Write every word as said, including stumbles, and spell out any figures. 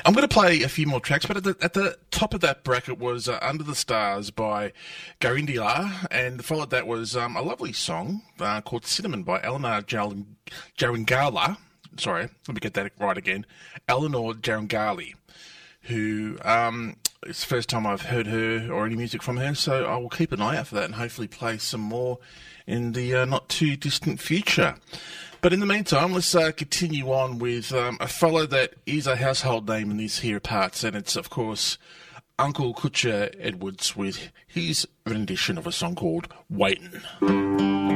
I'm going to play a few more tracks, but at the, at the top of that bracket was uh, Under the Stars by Garindila, and followed that was um, a lovely song uh, called Cinnamon by Eleanor Jarangala. Sorry, let me get that right again. Eleanor Jarangali, who um, it's the first time I've heard her or any music from her, so I will keep an eye out for that and hopefully play some more in the uh, not too distant future. But in the meantime, let's uh, continue on with um, a fellow that is a household name in these here parts, and it's, of course, Uncle Kutcher Edwards with his rendition of a song called Waitin'.